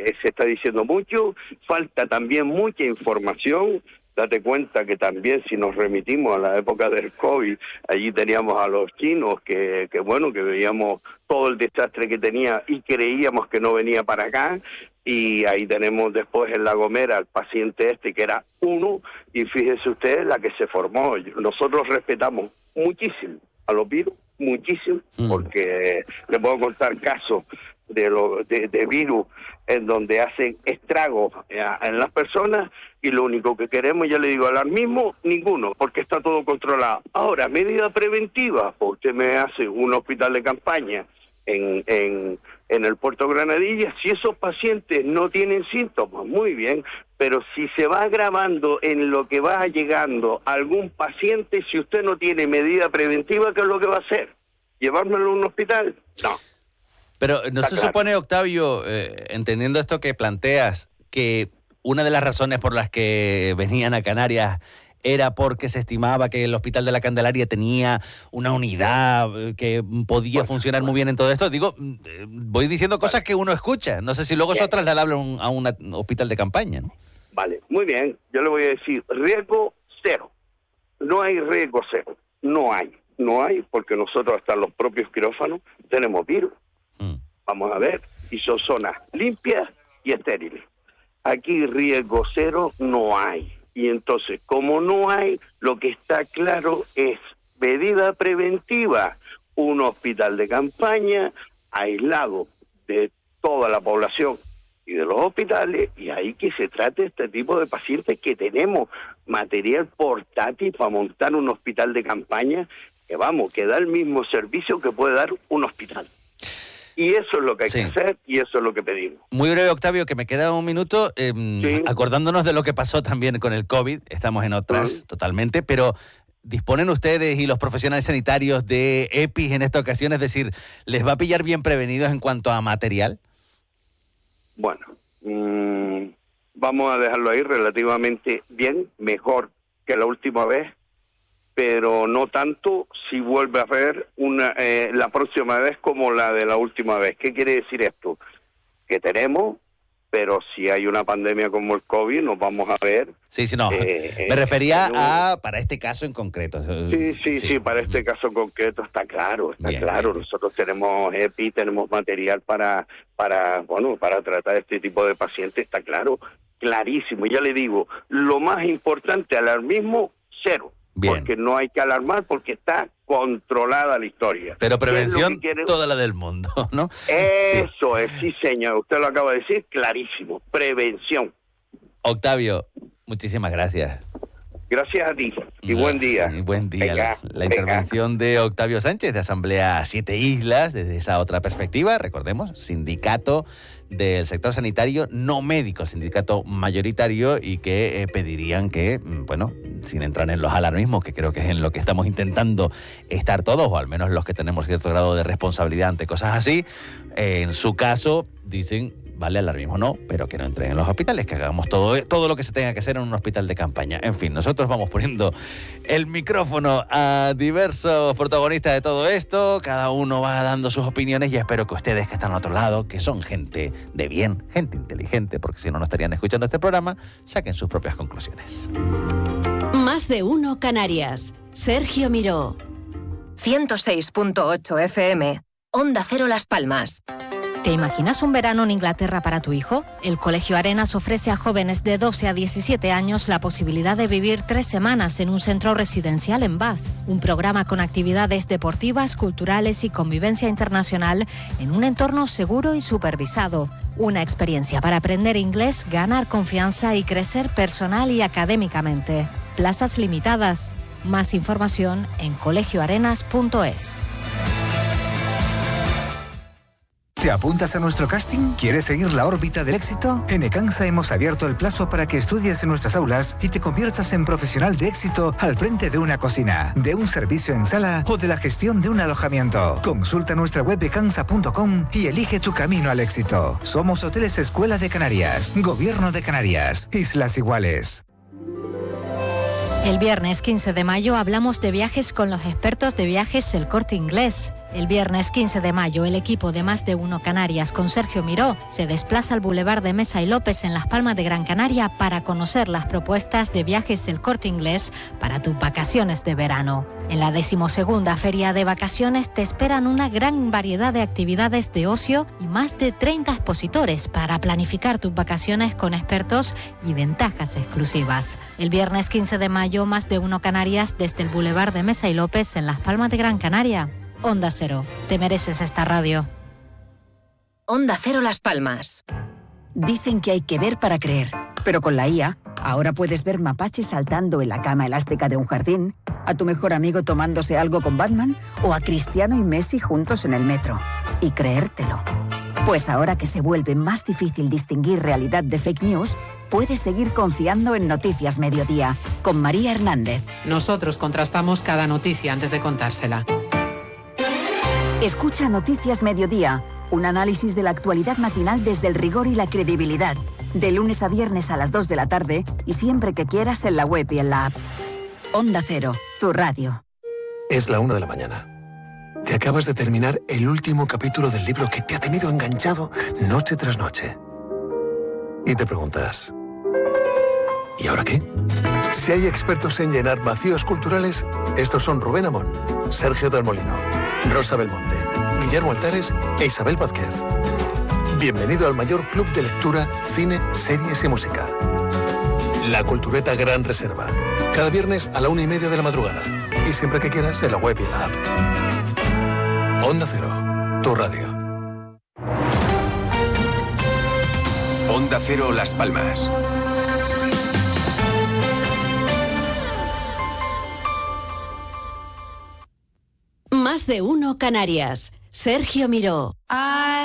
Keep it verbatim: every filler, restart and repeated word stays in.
eh, se está diciendo mucho, falta también mucha información. Date cuenta que también si nos remitimos a la época del COVID, allí teníamos a los chinos que, que bueno, que veíamos todo el desastre que tenía y creíamos que no venía para acá, y ahí tenemos después en La Gomera al paciente este que era uno, y fíjese usted la que se formó. Nosotros respetamos muchísimo a los virus, muchísimo, mm. porque le puedo contar casos de, lo, de, de virus en donde hacen estragos en las personas, y lo único que queremos, ya le digo, alarmismo, ninguno, porque está todo controlado. Ahora, medida preventiva, pues usted me hace un hospital de campaña en, en, en el Puerto Granadilla, si esos pacientes no tienen síntomas, muy bien, pero si se va agravando en lo que va llegando algún paciente, si usted no tiene medida preventiva, ¿qué es lo que va a hacer? ¿Llevármelo a un hospital? No. Pero ¿no se claro. supone, Octavio, eh, entendiendo esto que planteas, que una de las razones por las que venían a Canarias era porque se estimaba que el Hospital de la Candelaria tenía una unidad que podía bueno, funcionar bueno. muy bien en todo esto? Digo, voy diciendo cosas vale. que uno escucha. No sé si luego bien. eso trasladable a un, a un hospital de campaña, ¿no? Vale, muy bien. Yo le voy a decir, riesgo cero. No hay riesgo cero. No hay. No hay, porque nosotros hasta los propios quirófanos tenemos virus. Mm. Vamos a ver, y son zonas limpias y estériles. Aquí riesgo cero no hay. Y entonces, como no hay, lo que está claro es medida preventiva. Un hospital de campaña aislado de toda la población y de los hospitales, y ahí que se trate este tipo de pacientes, que tenemos material portátil para montar un hospital de campaña, que vamos, que da el mismo servicio que puede dar un hospital. Y eso es lo que hay sí. que hacer, y eso es lo que pedimos. Muy breve, Octavio, que me queda un minuto, eh, sí. acordándonos de lo que pasó también con el COVID, estamos en otras sí. totalmente, pero ¿disponen ustedes y los profesionales sanitarios de E P I en esta ocasión? Es decir, ¿les va a pillar bien prevenidos en cuanto a material? Bueno, mmm, vamos a dejarlo ahí relativamente bien, mejor que la última vez, pero no tanto si vuelve a haber una eh, la próxima vez como la de la última vez. ¿Qué quiere decir esto? Que tenemos, pero si hay una pandemia como el COVID, nos vamos a ver... Sí, sí, no. Eh, Me refería eh, a, para este caso en concreto. Sí, sí, sí, sí, para este caso en concreto está claro, está bien, claro. Bien. Nosotros tenemos E P I, tenemos material para, para, bueno, para tratar este tipo de pacientes, está claro, clarísimo. Ya le digo, lo más importante, alarmismo, cero. Bien. Porque no hay que alarmar, porque está controlada la historia. Pero prevención, toda la del mundo, ¿no? Eso sí. es, sí señor, usted lo acaba de decir, clarísimo, prevención. Octavio, muchísimas gracias. Gracias a ti, y no, buen día. Y buen día. Venga, la la intervención de Octavio Sánchez, de Asamblea Siete Islas, desde esa otra perspectiva, recordemos, sindicato del sector sanitario no médico, sindicato mayoritario, y que eh, pedirían que, bueno, sin entrar en los alarmismos, que creo que es en lo que estamos intentando estar todos, o al menos los que tenemos cierto grado de responsabilidad ante cosas así, eh, en su caso, dicen, vale, alarmismo no, pero que no entren en los hospitales, que hagamos todo, todo lo que se tenga que hacer en un hospital de campaña. En fin, nosotros vamos poniendo el micrófono a diversos protagonistas de todo esto, cada uno va dando sus opiniones, y espero que ustedes que están al otro lado, que son gente de bien, gente inteligente, porque si no, no estarían escuchando este programa, saquen sus propias conclusiones. Más de uno Canarias. Sergio Miró. ciento seis punto ocho F M. Onda Cero Las Palmas. ¿Te imaginas un verano en Inglaterra para tu hijo? El Colegio Arenas ofrece a jóvenes de doce a diecisiete años la posibilidad de vivir tres semanas en un centro residencial en Bath. Un programa con actividades deportivas, culturales y convivencia internacional en un entorno seguro y supervisado. Una experiencia para aprender inglés, ganar confianza y crecer personal y académicamente. Plazas limitadas. Más información en colegio arenas punto es. ¿Te apuntas a nuestro casting? ¿Quieres seguir la órbita del éxito? En Ecansa hemos abierto el plazo para que estudies en nuestras aulas y te conviertas en profesional de éxito al frente de una cocina, de un servicio en sala o de la gestión de un alojamiento. Consulta nuestra web ecansa punto com y elige tu camino al éxito. Somos Hoteles Escuela de Canarias, Gobierno de Canarias, Islas Iguales. El viernes quince de mayo hablamos de viajes con los expertos de Viajes El Corte Inglés. El viernes quince de mayo, el equipo de Más de Uno Canarias con Sergio Miró se desplaza al Boulevard de Mesa y López en Las Palmas de Gran Canaria para conocer las propuestas de viajes El Corte Inglés para tus vacaciones de verano. En la decimosegunda Feria de Vacaciones te esperan una gran variedad de actividades de ocio y más de treinta expositores para planificar tus vacaciones con expertos y ventajas exclusivas. El viernes quince de mayo, Más de Uno Canarias desde el Boulevard de Mesa y López en Las Palmas de Gran Canaria. Onda Cero, te mereces esta radio. Onda Cero Las Palmas. Dicen que hay que ver para creer, pero con la I A, ahora puedes ver mapaches saltando en la cama elástica de un jardín, a tu mejor amigo tomándose algo con Batman o a Cristiano y Messi juntos en el metro. Y creértelo. Pues ahora que se vuelve más difícil distinguir realidad de fake news, puedes seguir confiando en Noticias Mediodía, con María Hernández. Nosotros contrastamos cada noticia antes de contársela. Escucha Noticias Mediodía, un análisis de la actualidad matinal desde el rigor y la credibilidad. De lunes a viernes a las dos de la tarde y siempre que quieras en la web y en la app. Onda Cero, tu radio. Es la una de la mañana. Te acabas de terminar el último capítulo del libro que te ha tenido enganchado noche tras noche. Y te preguntas, ¿y ahora qué? Si hay expertos en llenar vacíos culturales, estos son Rubén Amón, Sergio del Molino, Rosa Belmonte, Guillermo Altares e Isabel Vázquez. Bienvenido al mayor club de lectura, cine, series y música. La Cultureta Gran Reserva. Cada viernes a la una y media de la madrugada. Y siempre que quieras en la web y en la app. Onda Cero, tu radio. Onda Cero Las Palmas. Más de Uno Canarias. Sergio Miró. I